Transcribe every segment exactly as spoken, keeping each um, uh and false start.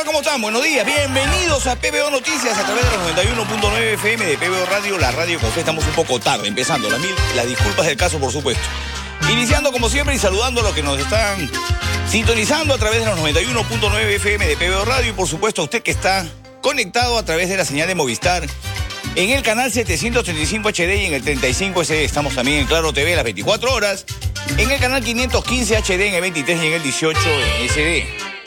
¿Cómo están? Buenos días, bienvenidos a P B O Noticias a través de los noventa y uno punto nueve F M de P B O Radio, la radio con fe. Estamos un poco tarde, empezando, las, mil, las disculpas del caso, por supuesto. Iniciando como siempre y saludando a los que nos están sintonizando a través de los noventa y uno punto nueve F M de P B O Radio y por supuesto a usted que está conectado a través de la señal de Movistar en el canal setecientos treinta y cinco H D y en el treinta y cinco S D. Estamos también en Claro T V las veinticuatro horas, en el canal quinientos quince H D en el veintitrés y en el dieciocho en S D.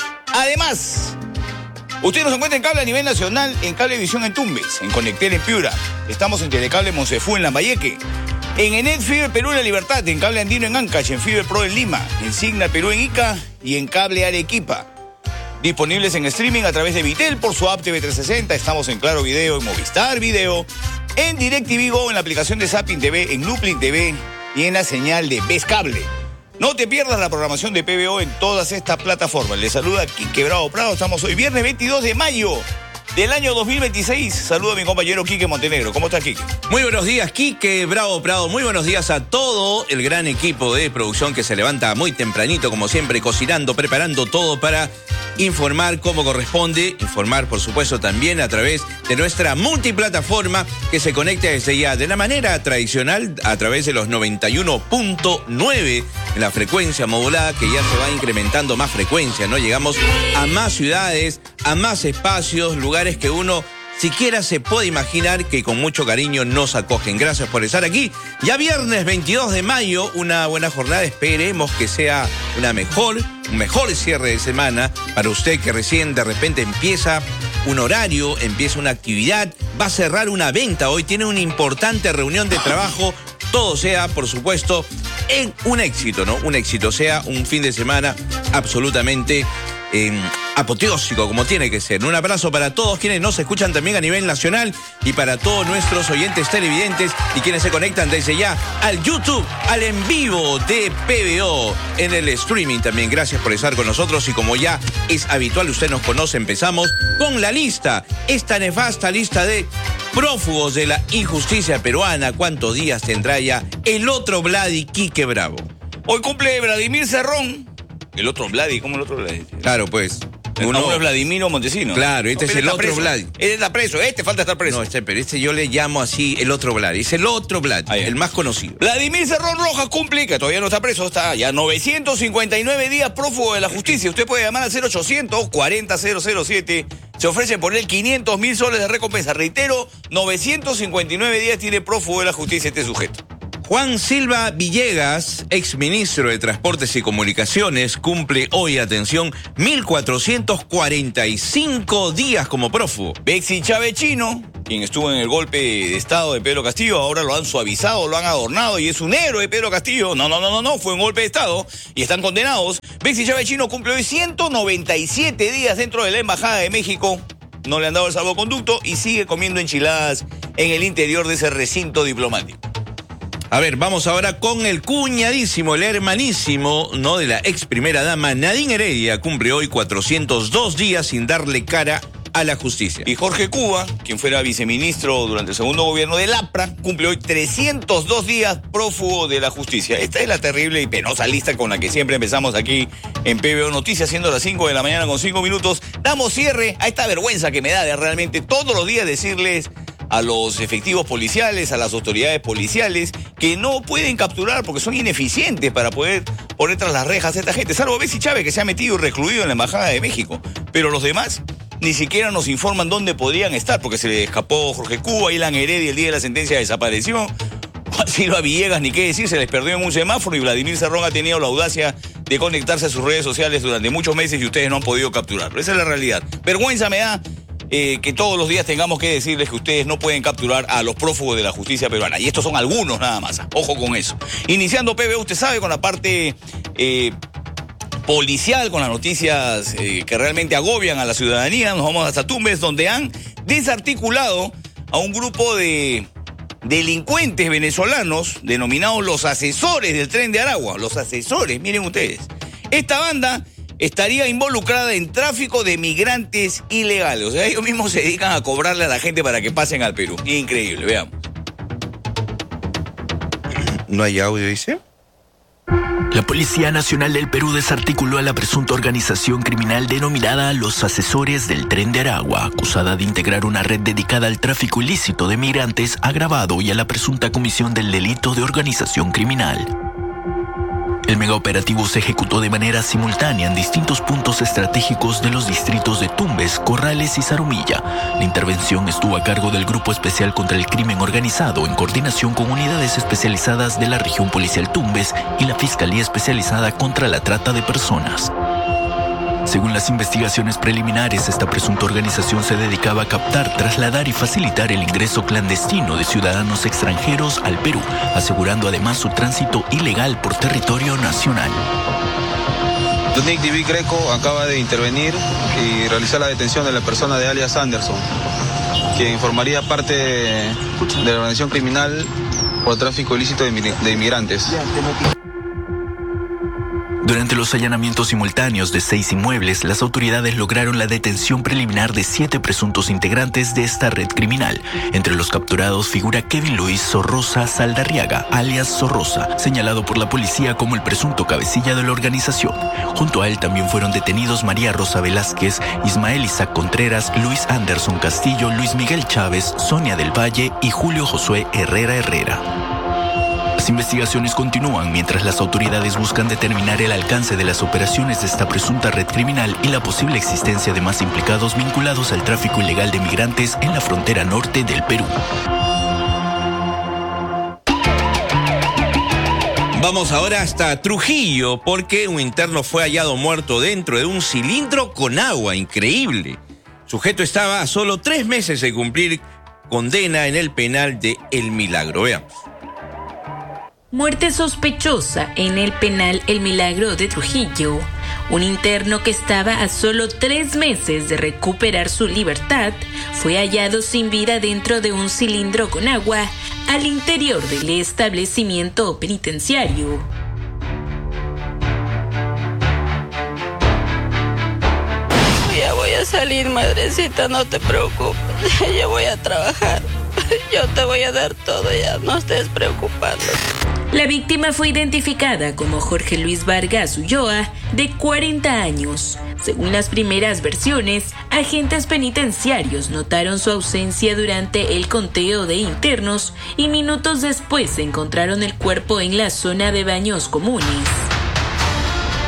Además, usted nos encuentra en cable a nivel nacional, en Cablevisión en Tumbes, en Conectel en Piura. Estamos en Telecable Monsefú en Lambayeque, en Enet Fiber Perú en La Libertad, en Cable Andino en Ancash, en Fiber Pro en Lima, en Signal Perú en Ica y en Cable Arequipa. Disponibles en streaming a través de Vitel por su app T V trescientos sesenta. Estamos en Claro Video, en Movistar Video, en DirecTV Go, en la aplicación de Zapping T V, en Loopling T V y en la señal de Ves Cable. No te pierdas la programación de P B O en todas estas plataformas. Les saluda Quique Bravo Prado. Estamos hoy viernes veintidós de mayo del año dos mil veintiséis. Saludo a mi compañero Quique Montenegro. ¿Cómo está, Quique? Muy buenos días, Quique Bravo Prado. Muy buenos días a todo el gran equipo de producción que se levanta muy tempranito, como siempre, cocinando, preparando todo para informar como corresponde. Informar, por supuesto, también a través de nuestra multiplataforma que se conecta desde ya de la manera tradicional a través de los noventa y uno punto nueve en la frecuencia modulada, que ya se va incrementando más frecuencia, ¿no? Llegamos a más ciudades, a más espacios, lugares que uno siquiera se puede imaginar que con mucho cariño nos acogen. Gracias por estar aquí. Ya viernes veintidós de mayo, una buena jornada. Esperemos que sea una mejor, un mejor cierre de semana para usted que recién de repente empieza un horario, empieza una actividad, va a cerrar una venta hoy, tiene una importante reunión de trabajo. Todo sea, por supuesto, en un éxito, ¿no? Un éxito, sea un fin de semana absolutamente Eh, apoteósico, como tiene que ser. Un abrazo para todos quienes nos escuchan también a nivel nacional y para todos nuestros oyentes televidentes y quienes se conectan desde ya al YouTube, al en vivo de P B O, en el streaming también. Gracias por estar con nosotros y como ya es habitual, usted nos conoce, empezamos con la lista, esta nefasta lista de prófugos de la injusticia peruana. ¿Cuántos días tendrá ya el otro Vladi, Quique Bravo? Hoy cumple Vladimir Cerrón. El otro Vladi, ¿cómo el otro Vladi? Claro, pues. Uno, uno es Vladimiro Montesino. Claro, este no, es el otro preso. Vladi. Este está preso, este falta estar preso. No, este, pero este yo le llamo así el otro Vladi. Es el otro Vladi, ah, el más conocido. Vladimir Cerrón Rojas cumple, que todavía no está preso, está ya novecientos cincuenta y nueve días prófugo de la justicia. Usted puede llamar al cero ochocientos cuarenta cero cero siete. Se ofrece por él quinientos mil soles de recompensa. Reitero, novecientos cincuenta y nueve días tiene prófugo de la justicia este sujeto. Juan Silva Villegas, exministro de Transportes y Comunicaciones, cumple hoy, atención, mil cuatrocientos cuarenta y cinco días como prófugo. Bexy Chávez Chino, quien estuvo en el golpe de estado de Pedro Castillo, ahora lo han suavizado, lo han adornado y es un héroe de Pedro Castillo. No, no, no, no, no, fue un golpe de estado y están condenados. Bexy Chávez Chino cumple hoy ciento noventa y siete días dentro de la Embajada de México. No le han dado el salvoconducto y sigue comiendo enchiladas en el interior de ese recinto diplomático. A ver, vamos ahora con el cuñadísimo, el hermanísimo, ¿no?, de la ex primera dama, Nadine Heredia, cumple hoy cuatrocientos dos días sin darle cara a la justicia. Y Jorge Cuba, quien fuera viceministro durante el segundo gobierno del APRA, cumple hoy trescientos dos días prófugo de la justicia. Esta es la terrible y penosa lista con la que siempre empezamos aquí en P B O Noticias, siendo las cinco de la mañana con cinco minutos. Damos cierre a esta vergüenza que me da de realmente todos los días decirles a los efectivos policiales, a las autoridades policiales, que no pueden capturar porque son ineficientes para poder poner tras las rejas a esta gente, salvo Bexy Chávez, que se ha metido y recluido en la Embajada de México. Pero los demás ni siquiera nos informan dónde podrían estar, porque se le escapó Jorge Cuba, Ilan Heredia el día de la sentencia desapareció, Juan Silva Villegas, ni qué decir, se les perdió en un semáforo y Vladimir Cerrón ha tenido la audacia de conectarse a sus redes sociales durante muchos meses y ustedes no han podido capturarlo. Esa es la realidad. Vergüenza me da Eh, que todos los días tengamos que decirles que ustedes no pueden capturar a los prófugos de la justicia peruana. Y estos son algunos nada más. Ojo con eso. Iniciando P B O, usted sabe, con la parte eh, policial, con las noticias eh, que realmente agobian a la ciudadanía. Nos vamos hasta Tumbes, donde han desarticulado a un grupo de delincuentes venezolanos denominados los asesores del Tren de Aragua. Los asesores, miren ustedes. Esta banda estaría involucrada en tráfico de migrantes ilegales. O sea, ellos mismos se dedican a cobrarle a la gente para que pasen al Perú. Increíble, veamos. ¿No hay audio, dice? La Policía Nacional del Perú desarticuló a la presunta organización criminal denominada Los Asesores del Tren de Aragua, acusada de integrar una red dedicada al tráfico ilícito de migrantes agravado y a la presunta comisión del delito de organización criminal. El megaoperativo se ejecutó de manera simultánea en distintos puntos estratégicos de los distritos de Tumbes, Corrales y Zarumilla. La intervención estuvo a cargo del Grupo Especial contra el Crimen Organizado en coordinación con unidades especializadas de la Región Policial Tumbes y la Fiscalía Especializada contra la Trata de Personas. Según las investigaciones preliminares, esta presunta organización se dedicaba a captar, trasladar y facilitar el ingreso clandestino de ciudadanos extranjeros al Perú, asegurando además su tránsito ilegal por territorio nacional. N I C D B Greco acaba de intervenir y realizar la detención de la persona de alias Anderson, quien formaría parte de la organización criminal por tráfico ilícito de inmigrantes. Durante los allanamientos simultáneos de seis inmuebles, las autoridades lograron la detención preliminar de siete presuntos integrantes de esta red criminal. Entre los capturados figura Kevin Luis Sorrosa Saldarriaga, alias Sorrosa, señalado por la policía como el presunto cabecilla de la organización. Junto a él también fueron detenidos María Rosa Velázquez, Ismael Isaac Contreras, Luis Anderson Castillo, Luis Miguel Chávez, Sonia del Valle y Julio Josué Herrera Herrera. Las investigaciones continúan mientras las autoridades buscan determinar el alcance de las operaciones de esta presunta red criminal y la posible existencia de más implicados vinculados al tráfico ilegal de migrantes en la frontera norte del Perú. Vamos ahora hasta Trujillo porque un interno fue hallado muerto dentro de un cilindro con agua. Increíble. El sujeto estaba a solo tres meses de cumplir condena en el penal de El Milagro. Veamos. Muerte sospechosa en el penal El Milagro de Trujillo. Un interno que estaba a solo tres meses de recuperar su libertad fue hallado sin vida dentro de un cilindro con agua al interior del establecimiento penitenciario. Ya voy a salir, madrecita, no te preocupes. Ya voy a trabajar. Yo te voy a dar todo, ya no estés preocupando. La víctima fue identificada como Jorge Luis Vargas Ulloa, de cuarenta años. Según las primeras versiones, agentes penitenciarios notaron su ausencia durante el conteo de internos y minutos después encontraron el cuerpo en la zona de baños comunes.